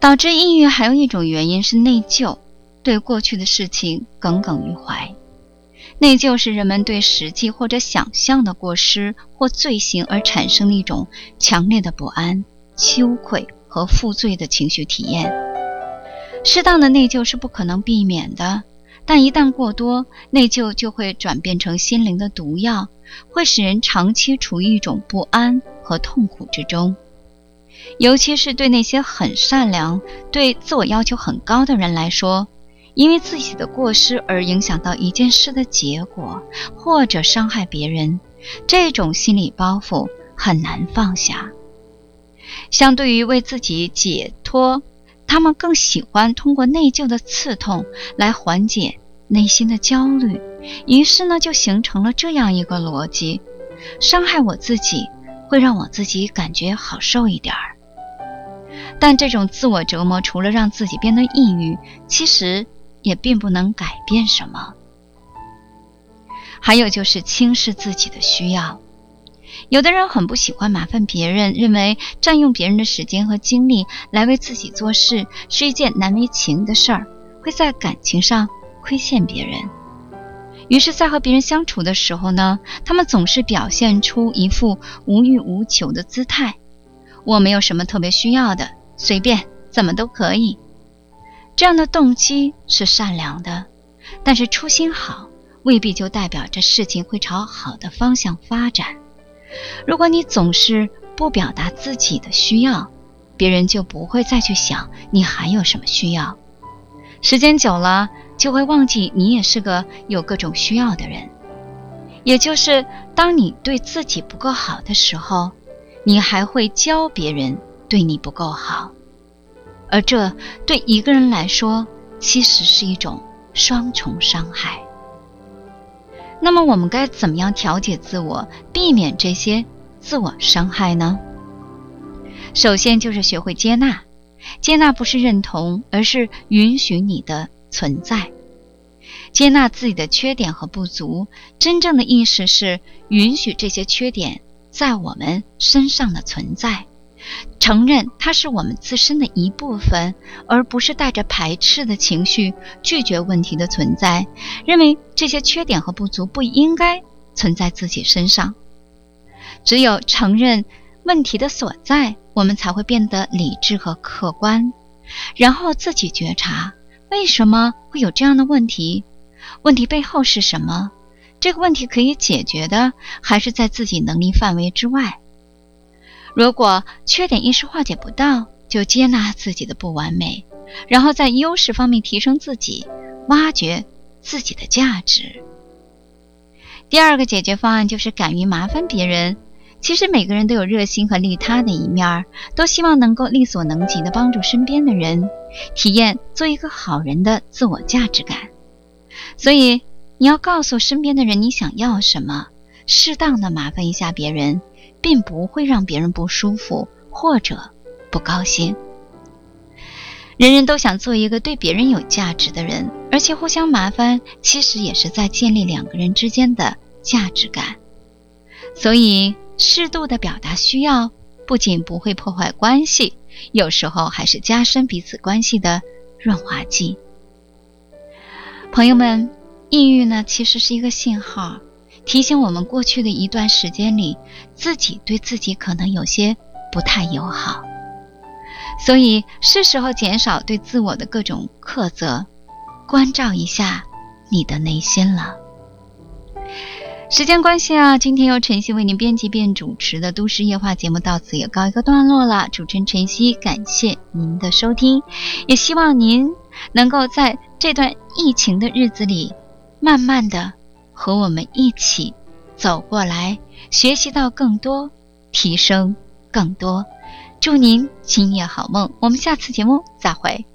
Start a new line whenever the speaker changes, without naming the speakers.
导致抑郁还有一种原因是内疚，对过去的事情耿耿于怀。内疚是人们对实际或者想象的过失或罪行而产生的一种强烈的不安、羞愧和负罪的情绪体验。适当的内疚是不可能避免的，但一旦过多，内疚就会转变成心灵的毒药，会使人长期处于一种不安和痛苦之中。尤其是对那些很善良、对自我要求很高的人来说，因为自己的过失而影响到一件事的结果，或者伤害别人，这种心理包袱很难放下。相对于为自己解脱，他们更喜欢通过内疚的刺痛来缓解内心的焦虑，于是呢，就形成了这样一个逻辑：伤害我自己会让我自己感觉好受一点儿。但这种自我折磨除了让自己变得抑郁，其实也并不能改变什么。还有就是轻视自己的需要。有的人很不喜欢麻烦别人，认为占用别人的时间和精力来为自己做事是一件难为情的事儿，会在感情上亏欠别人。于是在和别人相处的时候呢，他们总是表现出一副无欲无求的姿态，我没有什么特别需要的，随便怎么都可以。这样的动机是善良的，但是初心好未必就代表着事情会朝好的方向发展。如果你总是不表达自己的需要，别人就不会再去想你还有什么需要。时间久了，就会忘记你也是个有各种需要的人。也就是当你对自己不够好的时候，你还会教别人对你不够好。而这对一个人来说，其实是一种双重伤害。那么我们该怎么样调节自我，避免这些自我伤害呢？首先就是学会接纳。接纳不是认同，而是允许你的存在。接纳自己的缺点和不足，真正的意识是允许这些缺点在我们身上的存在，承认它是我们自身的一部分，而不是带着排斥的情绪拒绝问题的存在，认为这些缺点和不足不应该存在自己身上。只有承认问题的所在，我们才会变得理智和客观，然后自己觉察为什么会有这样的问题，问题背后是什么，这个问题可以解决的还是在自己能力范围之外。如果缺点一时化解不到，就接纳自己的不完美，然后在优势方面提升自己，挖掘自己的价值。第二个解决方案就是敢于麻烦别人。其实每个人都有热心和利他的一面，都希望能够力所能及地帮助身边的人，体验做一个好人的自我价值感。所以你要告诉身边的人你想要什么，适当的麻烦一下别人，并不会让别人不舒服或者不高兴。人人都想做一个对别人有价值的人，而且互相麻烦其实也是在建立两个人之间的价值感。所以适度的表达需要，不仅不会破坏关系，有时候还是加深彼此关系的润滑剂。朋友们，抑郁呢，其实是一个信号，提醒我们过去的一段时间里，自己对自己可能有些不太友好。所以是时候减少对自我的各种苛责，关照一下你的内心了。时间关系啊，今天由晨曦为您编辑并主持的都市夜话节目到此也告一个段落了。主持人晨曦感谢您的收听，也希望您能够在这段疫情的日子里，慢慢的和我们一起走过来，学习到更多，提升更多。祝您今夜好梦，我们下次节目再会。